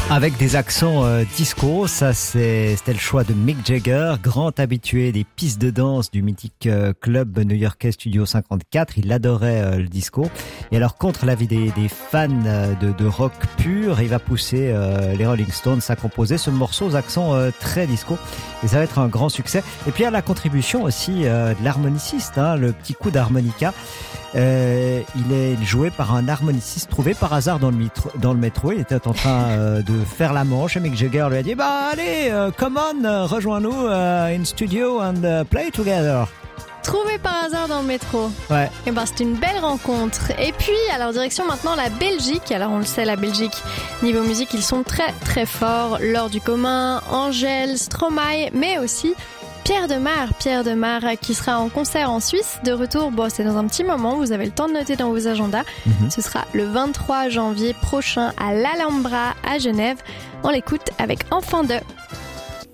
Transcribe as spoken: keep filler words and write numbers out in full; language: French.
Avec des accents euh, disco, ça c'est, c'était le choix de Mick Jagger, grand habitué des pistes de danse du mythique euh, club new-yorkais Studio cinquante-quatre. Il adorait euh, le disco. Et alors, contre l'avis des, des fans de, de rock pur, il va pousser euh, les Rolling Stones à composer ce morceau aux accents euh, très disco. Et ça va être un grand succès. Et puis il y a la contribution aussi euh, de l'harmoniciste, hein, le petit coup d'harmonica. Euh, il est joué par un harmoniciste trouvé par hasard dans le, mitro, dans le métro. Il était en train euh, de faire la manche et Mick Jagger lui a dit bah allez, euh, come on, euh, rejoins-nous euh, in studio and uh, play together. Trouvé par hasard dans le métro. Ouais. Et ben c'est une belle rencontre. Et puis alors direction maintenant la Belgique. Alors on le sait, la Belgique niveau musique ils sont très très forts. Laure du Commun, Angèle, Stromae, mais aussi Pierre Demar, Pierre Demar qui sera en concert en Suisse, de retour, bon c'est dans un petit moment, vous avez le temps de noter dans vos agendas. Mm-hmm. Ce sera le vingt-trois janvier prochain à l'Alhambra à Genève. On l'écoute avec Enfant de.